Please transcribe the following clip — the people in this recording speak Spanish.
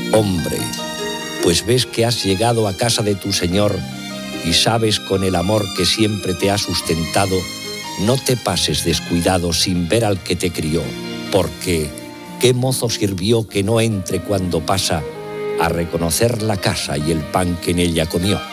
Hombre, pues ves que has llegado a casa de tu señor y sabes con el amor que siempre te ha sustentado, no te pases descuidado sin ver al que te crió, porque ¿qué mozo sirvió que no entre cuando pasa a reconocer la casa y el pan que en ella comió?